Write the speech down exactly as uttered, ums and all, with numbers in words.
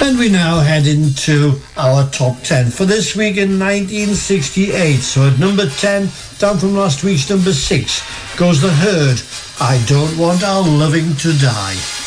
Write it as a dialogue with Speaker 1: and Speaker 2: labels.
Speaker 1: And we now head into our top ten for this week in nineteen sixty-eight. So at number ten, down from last week's number six, goes The Herd, I Don't Want Our Loving to Die.